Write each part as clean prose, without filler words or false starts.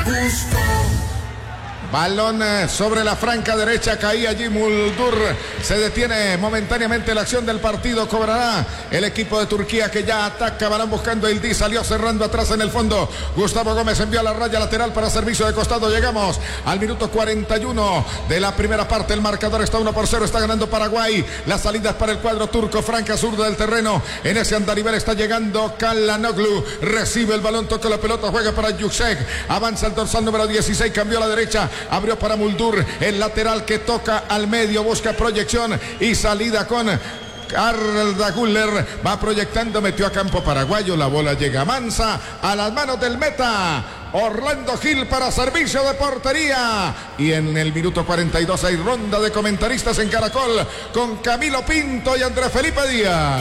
Balón sobre la franca derecha, caía allí Muldur. Se detiene momentáneamente la acción del partido. Cobrará el equipo de Turquía que ya ataca. Balón buscando Ildi, salió cerrando atrás en el fondo. Gustavo Gómez envió a la raya lateral para servicio de costado. Llegamos al minuto 41 de la primera parte. El marcador está 1-0. Está ganando Paraguay. La salida es para el cuadro turco. Franca zurda del terreno. En ese andarivel está llegando Calhanoglu. Recibe el balón, toca la pelota, juega para Yüksek. Avanza el dorsal número 16. Cambió a la derecha. Abrió para Muldur, el lateral que toca al medio, busca proyección y salida con Arda Güler, va proyectando, metió a campo paraguayo, la bola llega mansa a las manos del meta Orlando Gil para servicio de portería. Y en el minuto 42 hay ronda de comentaristas en Caracol con Camilo Pinto y Andrés Felipe Díaz.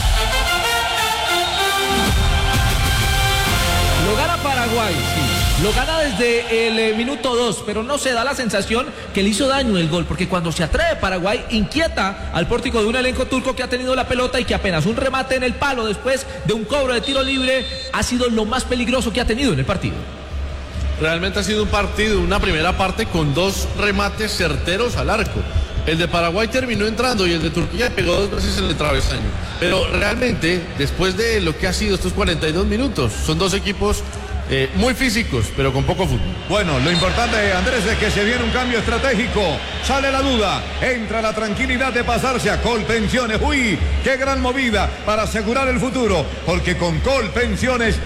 Lo gana Paraguay, sí. Lo gana desde el minuto 2, pero no se da la sensación que le hizo daño el gol, porque cuando se atreve Paraguay, inquieta al pórtico de un elenco turco que ha tenido la pelota y que apenas un remate en el palo después de un cobro de tiro libre ha sido lo más peligroso que ha tenido en el partido. Realmente ha sido un partido, una primera parte con dos remates certeros al arco. El de Paraguay terminó entrando y el de Turquía pegó dos veces en el travesaño. Pero realmente, después de lo que ha sido estos 42 minutos, son dos equipos muy físicos, pero con poco fútbol. Bueno, lo importante, Andrés, es que se viene un cambio estratégico. Sale la duda, entra la tranquilidad de pasarse a Colpensiones. ¡Uy! ¡Qué gran movida para asegurar el futuro! Porque con Colpensiones